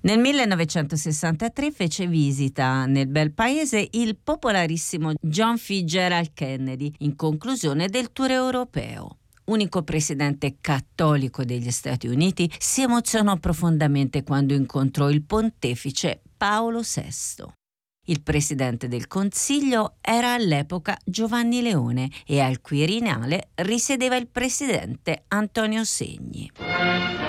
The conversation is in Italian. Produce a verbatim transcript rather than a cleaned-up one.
Nel millenovecentosessantatré fece visita nel bel paese il popolarissimo John Fitzgerald Kennedy in conclusione del tour europeo. Unico presidente cattolico degli Stati Uniti, si emozionò profondamente quando incontrò il pontefice Paolo sesto. Il presidente del Consiglio era all'epoca Giovanni Leone e al Quirinale risiedeva il presidente Antonio Segni.